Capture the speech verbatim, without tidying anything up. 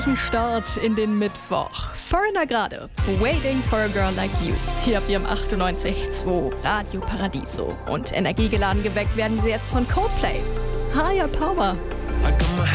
Start in den Mittwoch. Foreigner gerade. Waiting for a Girl Like You. Hier auf ihrem achtundneunzig Komma zwei Radio Paradiso. Und energiegeladen geweckt werden sie jetzt von Coldplay. Higher Power.